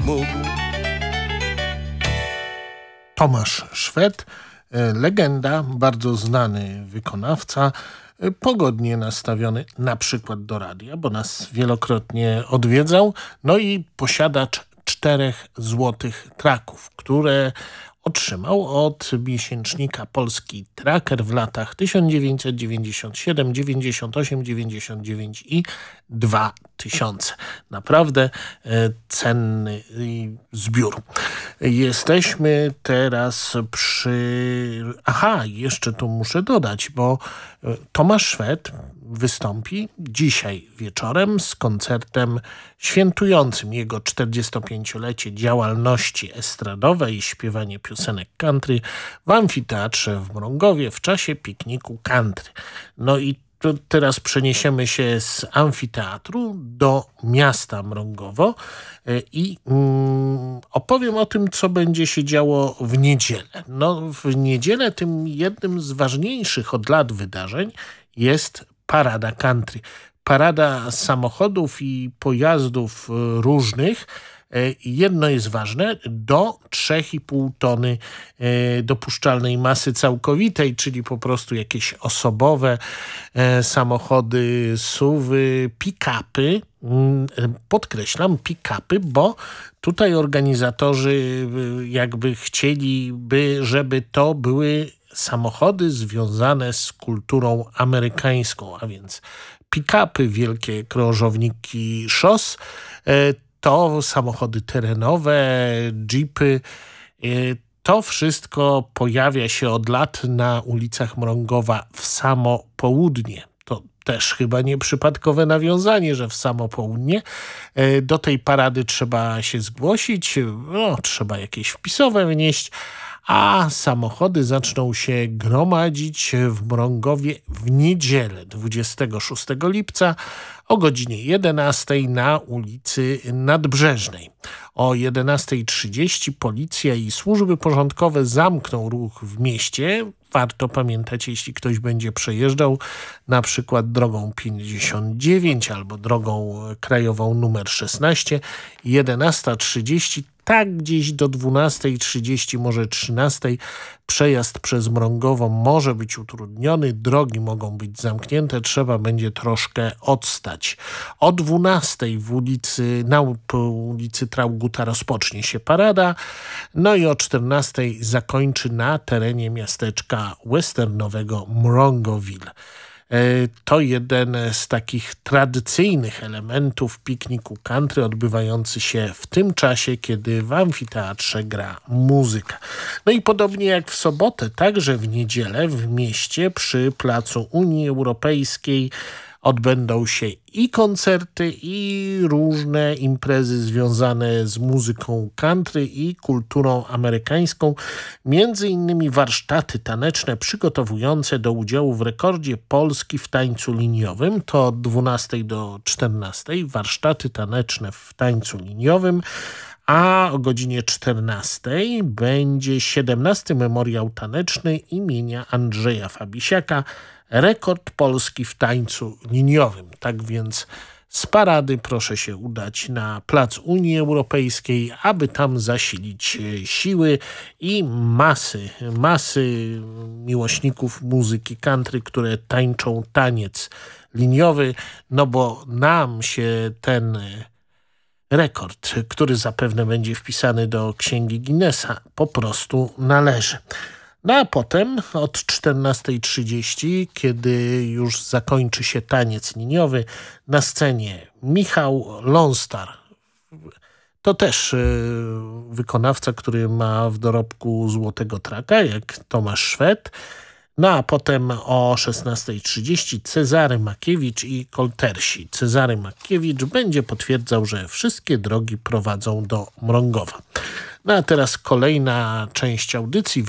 mógł. Tomasz Szwed, legenda, bardzo znany wykonawca, pogodnie nastawiony na przykład do radia, bo nas wielokrotnie odwiedzał, no i posiadacz 4 złotych traków, które otrzymał od miesięcznika Polski Tracker w latach 1997, 98, 99 i 2000. Naprawdę cenny zbiór. Jesteśmy teraz przy... Aha, jeszcze tu muszę dodać, bo Tomasz Szwed wystąpi dzisiaj wieczorem z koncertem świętującym jego 45-lecie działalności estradowej i śpiewanie piosenek country w amfiteatrze w Mrągowie w czasie pikniku country. No i teraz przeniesiemy się z amfiteatru do miasta Mrągowo i opowiem o tym, co będzie się działo w niedzielę. No, w niedzielę tym jednym z ważniejszych od lat wydarzeń jest parada country. Parada samochodów i pojazdów różnych. Jedno jest ważne, do 3,5 tony dopuszczalnej masy całkowitej, czyli po prostu jakieś osobowe samochody, SUV-y, pick-upy. Podkreślam pick-upy, bo tutaj organizatorzy jakby chcieliby, żeby to były samochody związane z kulturą amerykańską, a więc pick-upy, wielkie krążowniki szos, to samochody terenowe, jeepy. To wszystko pojawia się od lat na ulicach Mrągowa w samo południe. To też chyba nieprzypadkowe nawiązanie, że w samo południe. Do tej parady trzeba się zgłosić, no, trzeba jakieś wpisowe wnieść, a samochody zaczną się gromadzić w Mrągowie w niedzielę 26 lipca o godzinie 11 na ulicy Nadbrzeżnej. O 11:30 policja i służby porządkowe zamkną ruch w mieście. Warto pamiętać, jeśli ktoś będzie przejeżdżał na przykład drogą 59 albo drogą krajową numer 16, 11:30, tak gdzieś do 12:30, może 13:00 przejazd przez Mrągową może być utrudniony, drogi mogą być zamknięte, trzeba będzie troszkę odstać. O 12:00 na ulicy Traugutta rozpocznie się parada, no i o 14:00 zakończy na terenie miasteczka westernowego Mrągowille. To jeden z takich tradycyjnych elementów pikniku country odbywający się w tym czasie, kiedy w amfiteatrze gra muzyka. No i podobnie jak w sobotę, także w niedzielę w mieście przy placu Unii Europejskiej odbędą się i koncerty, i różne imprezy związane z muzyką country i kulturą amerykańską. Między innymi warsztaty taneczne przygotowujące do udziału w rekordzie Polski w tańcu liniowym. To od 12 do 14. Warsztaty taneczne w tańcu liniowym. A o godzinie 14 będzie 17. memoriał taneczny imienia Andrzeja Fabisiaka, rekord Polski w tańcu liniowym. Tak więc z parady proszę się udać na plac Unii Europejskiej, aby tam zasilić siły i masy miłośników muzyki country, które tańczą taniec liniowy, no bo nam się ten rekord, który zapewne będzie wpisany do Księgi Guinnessa, po prostu należy. No a potem od 14:30, kiedy już zakończy się taniec liniowy, na scenie Michał Lonstar. To też wykonawca, który ma w dorobku złotego traka, jak Tomasz Szwed. No a potem o 16:30 Cezary Makiewicz i Koltersi. Cezary Makiewicz będzie potwierdzał, że wszystkie drogi prowadzą do Mrągowa. No a teraz kolejna część audycji.